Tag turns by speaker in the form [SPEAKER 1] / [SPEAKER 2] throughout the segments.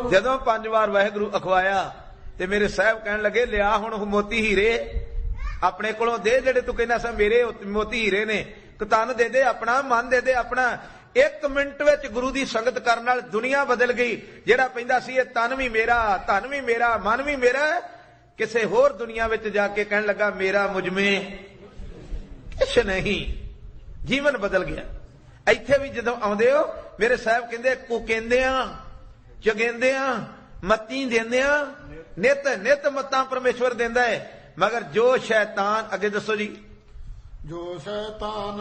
[SPEAKER 1] ਜਦੋਂ 5 ਵਾਰ ਵਾਹਿਗੁਰੂ ਅਖਵਾਇਆ ਤੇ ਮੇਰੇ ਸਾਹਿਬ ਕਹਿਣ ਲੱਗੇ ਲਿਆ ਹੁਣ ਮੋਤੀ ਹੀਰੇ ਆਪਣੇ ਕੋਲੋਂ ਦੇ, ਜਿਹੜੇ ਤੂੰ ਕਹਿੰਦਾ ਸੀ ਮੇਰੇ ਮੋਤੀ ਹੀਰੇ ਨੇ, ਤਨ ਦੇ ਦੇ ਆਪਣਾ, ਮਨ ਦੇ ਦੇ ਆਪਣਾ। 1 ਮਿੰਟ ਵਿੱਚ ਗੁਰੂ ਦੀ ਸੰਗਤ ਕਰਨ ਨਾਲ ਦੁਨੀਆ ਬਦਲ ਗਈ। ਜਿਹੜਾ ਪੈਂਦਾ ਸੀ ਇਹ ਤਨ ਵੀ ਮੇਰਾ, ਧਨ ਵੀ ਮੇਰਾ, ਮਨ ਵੀ ਮੇਰਾ, ਕਿਸੇ ਹੋਰ ਦੁਨੀਆ ਵਿੱਚ ਜਾ ਕੇ ਕਹਿਣ ਲੱਗਾ ਮੇਰਾ ਮੁਝਮੇ ਕੁਛ ਨਹੀਂ। ਜੀਵਨ ਬਦਲ ਗਿਆ। ਇੱਥੇ ਵੀ ਜਦੋਂ ਆਉਂਦੇ ਹੋ ਮੇਰੇ ਸਾਹਿਬ ਕਹਿੰਦੇ ਕੁਕੇਂਦਿਆਂ ਚਗੇਂਦਿਆਂ ਮੱਤੀ ਦਿੰਦਿਆਂ ਨਿਤ ਨਿਤ ਮੱਤਾਂ ਪਰਮੇਸ਼ਵਰ ਦਿੰਦਾ ਹੈ। ਮਗਰ ਜੋ ਸ਼ੈਤਾਨ, ਅੱਗੇ ਦੱਸੋ ਜੀ,
[SPEAKER 2] ਜੋ ਸ਼ੈਤਾਨ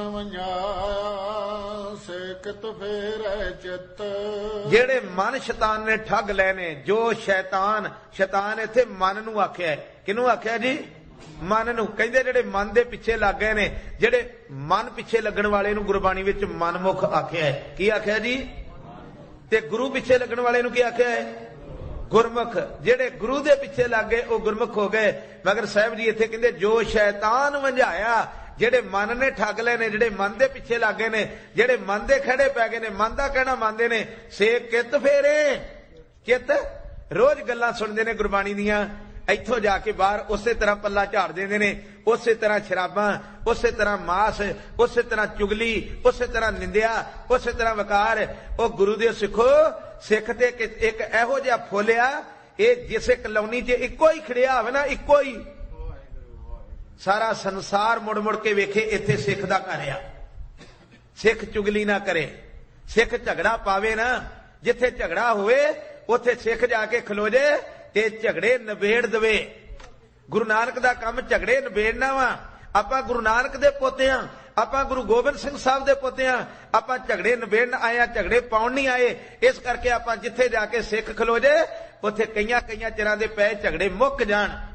[SPEAKER 2] ਵੰਜਾਇਆ ਸੇਕਤ ਫੇਰੈ ਚਿੱਤ।
[SPEAKER 1] ਜਿਹੜੇ ਮਨ ਸ਼ੈਤਾਨ ਨੇ ਠੱਗ ਲਏ ਨੇ, ਜੋ ਸ਼ੈਤਾਨ, ਸ਼ੈਤਾਨ ਇੱਥੇ ਮਨ ਨੂੰ ਆਖਿਆ ਹੈ। ਕਿਹਨੂੰ ਆਖਿਆ ਜੀ? ਮਨ ਨੂੰ। ਕਹਿੰਦੇ ਜਿਹੜੇ ਮਨ ਦੇ ਪਿੱਛੇ ਲੱਗ ਗਏ ਨੇ, ਜਿਹੜੇ ਮਨ ਪਿੱਛੇ ਲੱਗਣ ਵਾਲੇ ਨੂੰ ਗੁਰਬਾਣੀ ਵਿੱਚ ਮਨਮੁਖ ਆਖਿਆ ਹੈ। ਕੀ ਆਖਿਆ ਜੀ? ਤੇ ਗੁਰੂ ਪਿੱਛੇ ਲੱਗਣ ਵਾਲੇ ਨੂੰ ਕੀ ਆਖਿਆ ਹੈ? ਗੁਰਮੁਖ। ਜਿਹੜੇ ਗੁਰੂ ਦੇ ਪਿੱਛੇ ਲੱਗ ਗਏ ਉਹ ਗੁਰਮੁਖ ਹੋ ਗਏ। ਮਗਰ ਸਾਹਿਬ ਜੀ ਇੱਥੇ ਕਹਿੰਦੇ ਜੋ ਸ਼ੈਤਾਨ ਵੰਝਾਇਆ, ਜਿਹੜੇ ਮਨ ਨੇ ਠੱਗ ਲਏ ਨੇ, ਜਿਹੜੇ ਮਨ ਦੇ ਪਿੱਛੇ ਲੱਗ ਗਏ ਨੇ, ਜਿਹੜੇ ਮਨ ਦੇ ਖੜੇ ਪੈ ਗਏ ਨੇ, ਮਨ ਦਾ ਕਹਿਣਾ ਮੰਨਦੇ ਨੇ, ਸੇ ਕਿਤ ਫੇਰੇ ਚਿੱਤ। ਰੋਜ਼ ਗੱਲਾਂ ਸੁਣਦੇ ਨੇ ਗੁਰਬਾਣੀ ਦੀਆਂ, ਇੱਥੋਂ ਜਾ ਕੇ ਬਾਹਰ ਉਸੇ ਤਰ੍ਹਾਂ ਪੱਲਾ ਝਾੜ ਦਿੰਦੇ ਨੇ, ਉਸੇ ਤਰ੍ਹਾਂ ਸ਼ਰਾਬਾਂ, ਉਸੇ ਤਰ੍ਹਾਂ ਮਾਸ, ਉਸੇ ਤਰ੍ਹਾਂ ਚੁਗਲੀ, ਉਸੇ ਤਰ੍ਹਾਂ ਨਿੰਦਿਆ, ਉਸੇ ਤਰ੍ਹਾਂ ਵਕਾਰ। ਉਹ ਗੁਰੂ ਦੇ ਸਿੱਖੋ, ਸਿੱਖ ਤੇ ਇੱਕ ਇਹੋ ਜਿਹਾ ਫੁੱਲਿਆ, ਇਹ ਜਿਸੇ ਕਲੋਨੀ 'ਚ ਇੱਕੋ ਹੀ ਖੜਿਆ ਹੋਵੇ ਨਾ, ਇੱਕੋ ਹੀ, ਸਾਰਾ ਸੰਸਾਰ ਮੁੜ ਮੁੜ ਕੇ ਵੇਖੇ ਇੱਥੇ ਸਿੱਖ ਦਾ ਘਰ ਆ। ਸਿੱਖ ਚੁਗਲੀ ਨਾ ਕਰੇ, ਸਿੱਖ ਝਗੜਾ ਪਾਵੇ ਨਾ, ਜਿੱਥੇ ਝਗੜਾ ਹੋਵੇ ਉੱਥੇ ਸਿੱਖ ਜਾ ਕੇ ਖਲੋ ਜੇ ਤੇ ਝਗੜੇ ਨਿਬੇੜ ਦੇਵੇ। ਗੁਰੂ ਨਾਨਕ ਦਾ ਕੰਮ ਝਗੜੇ ਨਿਬੇੜਨਾ ਵਾ। ਆਪਾਂ ਗੁਰੂ ਨਾਨਕ ਦੇ ਪੋਤੇ ਆ, ਆਪਾਂ ਗੁਰੂ ਗੋਬਿੰਦ ਸਿੰਘ ਸਾਹਿਬ ਦੇ ਪੋਤੇ ਆ, ਆਪਾਂ ਝਗੜੇ ਨਿਬੇੜਨ ਆਏ ਆ, ਝਗੜੇ ਪਾਉਣ ਨਹੀਂ ਆਏ। ਇਸ ਕਰਕੇ ਆਪਾਂ ਜਿੱਥੇ ਜਾ ਕੇ ਸਿੱਖ ਖਲੋ ਜੇ ਉੱਥੇ ਕਈਆਂ ਚਿਰਾਂ ਦੇ ਪਏ ਝਗੜੇ ਮੁੱਕ ਜਾਣ।